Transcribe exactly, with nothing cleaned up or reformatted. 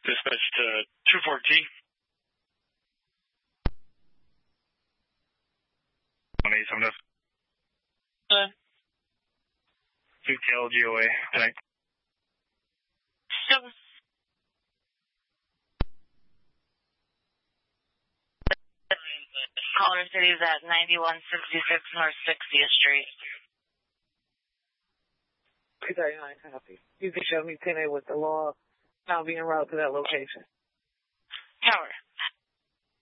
Dispatch to two four T. one eight seven F. Uh, two T L G O A. Tonight. seven. Colorado City is at ninety-one sixty-six North sixtieth Street. two thirty-nine, copy. You can show me ten A with the law. I'll be en route to that location. Tower.